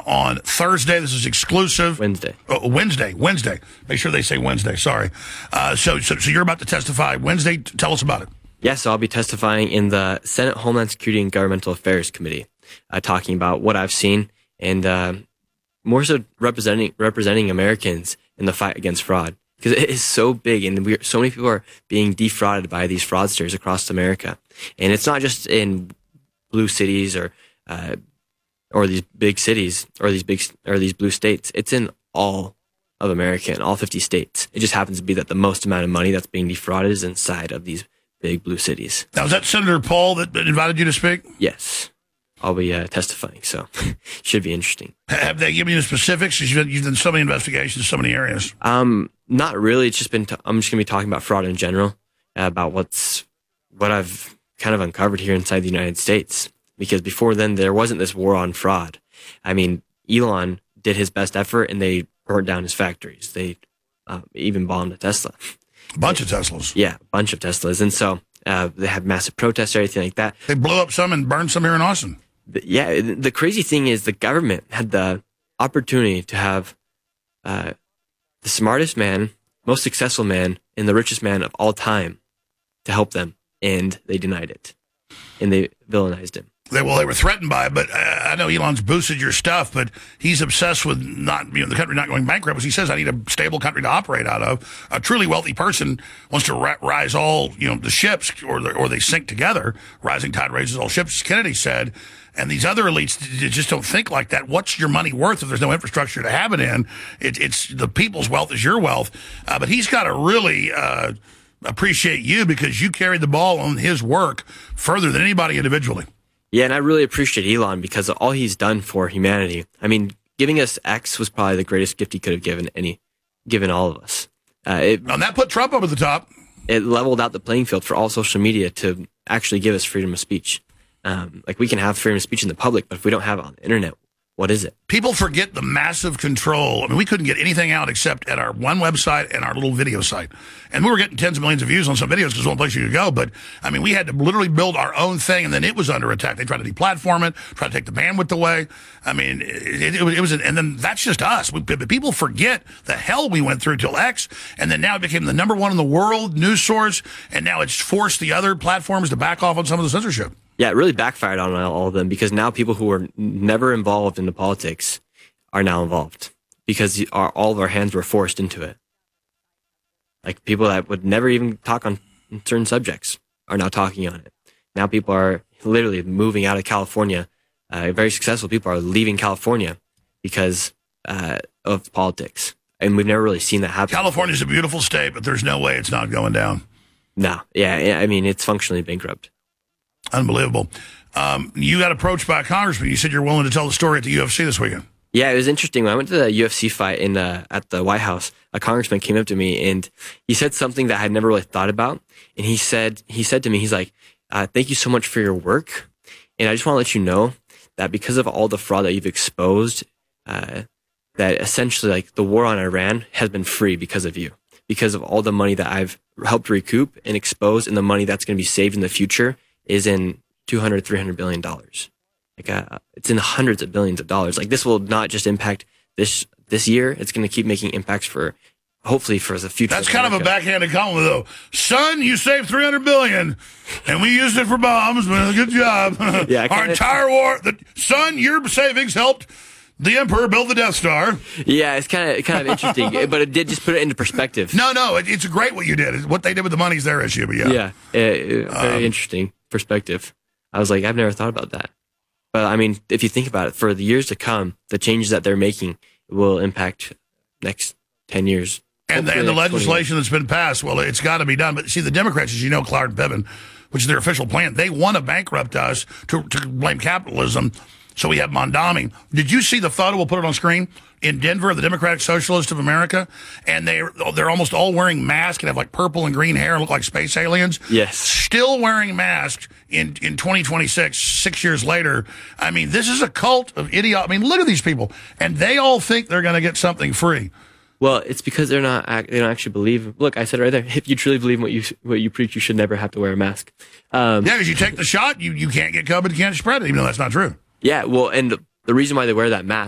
on Thursday. This is exclusive. Wednesday. Wednesday. Make sure they say Wednesday. Sorry. So you're about to testify Wednesday. Tell us about it. Yes, I'll be testifying in the Senate Homeland Security and Governmental Affairs Committee, talking about what I've seen and more so representing Americans in the fight against fraud, because it is so big and so many people are being defrauded by these fraudsters across America. And it's not just in blue cities or these big cities or these blue states. It's in all of America, in all 50 states. It just happens to be that the most amount of money that's being defrauded is inside of these big blue cities. Now, is that Senator Paul that invited you to speak? Yes. I'll be testifying, so should be interesting. Have they given you the specifics? You've done so many investigations, so many areas. Not really. It's just been. I'm just going to be talking about fraud in general, about what I've kind of uncovered here inside the United States. Because before then, there wasn't this war on fraud. I mean, Elon did his best effort, and they burned down his factories. They even bombed a Tesla. A bunch of Teslas. Yeah, a bunch of Teslas, and so they had massive protests or anything like that. They blew up some and burned some here in Austin. Yeah, the crazy thing is the government had the opportunity to have the smartest man, most successful man, and the richest man of all time to help them, and they denied it, and they villainized him. They were threatened by it, but I know Elon's boosted your stuff, but he's obsessed with the country not going bankrupt. Because he says, I need a stable country to operate out of. A truly wealthy person wants to rise all, the ships, or they sink together. Rising tide raises all ships, Kennedy said. And these other elites just don't think like that. What's your money worth if there's no infrastructure to have it in? It's the people's wealth is your wealth. But he's got to really appreciate you, because you carried the ball on his work further than anybody individually. Yeah, and I really appreciate Elon because of all he's done for humanity. I mean, giving us X was probably the greatest gift he could have given all of us. And that put Trump over the top. It leveled out the playing field for all social media to actually give us freedom of speech. We can have freedom of speech in the public, but if we don't have it on the internet, what is it? People forget the massive control. I mean, we couldn't get anything out except at our one website and our little video site. And we were getting tens of millions of views on some videos because it's one place you could go. But, I mean, we had to literally build our own thing, and then it was under attack. They tried to deplatform it, try to take the bandwidth away. I mean, it was, and then that's just us. People forget the hell we went through till X, and then now it became the number one in the world news source, and now it's forced the other platforms to back off on some of the censorship. Yeah, it really backfired on all of them, because now people who were never involved in the politics are now involved because all of our hands were forced into it. Like people that would never even talk on certain subjects are now talking on it. Now people are literally moving out of California. Very successful people are leaving California because of politics. And we've never really seen that happen. California's a beautiful state, but there's no way it's not going down. No. Yeah, I mean, it's functionally bankrupt. Unbelievable. You got approached by a congressman. You said you're willing to tell the story at the UFC this weekend. Yeah, it was interesting. When I went to the UFC fight at the White House, a congressman came up to me and he said something that I had never really thought about. And he said to me, he's like, thank you so much for your work. And I just want to let you know that because of all the fraud that you've exposed, that essentially like the war on Iran has been free because of you, because of all the money that I've helped recoup and expose, and the money that's going to be saved in the future is in $200-300 billion. It's in the hundreds of billions of dollars. Like, this will not just impact this year. It's going to keep making impacts hopefully for the future. That's kind of a backhanded compliment, though. Son, you saved $300 billion, and we used it for bombs. Well, good job. Yeah, our entire war. Son, your savings helped the Emperor build the Death Star. Yeah, it's kind of interesting, but it did just put it into perspective. No, it's great what you did. What they did with the money is their issue, but yeah. Yeah, very interesting perspective. I was like, I've never thought about that. But I mean, if you think about it, for the years to come, the changes that they're making will impact next 10 years. And the legislation that's been passed, well, it's got to be done. But see, the Democrats, as you know, Clark Piven, which is their official plan, they want to bankrupt us to blame capitalism. So we have Mondami. Did you see the photo? We'll put it on screen. In Denver, the Democratic Socialists of America, and they're almost all wearing masks and have like purple and green hair and look like space aliens. Yes. Still wearing masks in 2026, 6 years later. I mean, this is a cult of idiot. I mean, look at these people. And they all think they're going to get something free. Well, it's because they don't actually believe. Look, I said it right there. If you truly believe what you preach, you should never have to wear a mask. Yeah, because you take the shot, you can't get COVID, you can't spread it, even though that's not true. Yeah, well, and the reason why they wear that mask